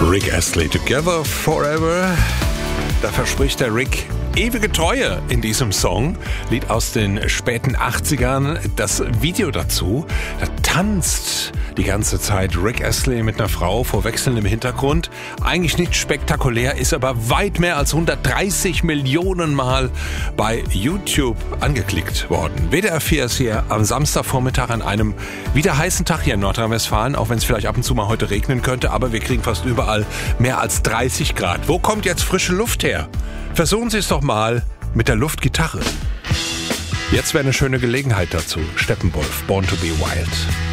Rick Astley, Together Forever. Da verspricht der Rick ewige Treue in diesem Song. Lied aus den späten 80ern. Das Video dazu, da tanzt die ganze Zeit Rick Astley mit einer Frau vor wechselndem Hintergrund. Eigentlich nicht spektakulär, ist aber weit mehr als 130 Millionen Mal bei YouTube angeklickt worden. WDR 4 ist hier am Samstagvormittag an einem wieder heißen Tag hier in Nordrhein-Westfalen, auch wenn es vielleicht ab und zu mal heute regnen könnte, aber wir kriegen fast überall mehr als 30 Grad. Wo kommt jetzt frische Luft her? Versuchen Sie es doch mal mit der Luftgitarre. Jetzt wäre eine schöne Gelegenheit dazu. Steppenwolf, Born to be Wild.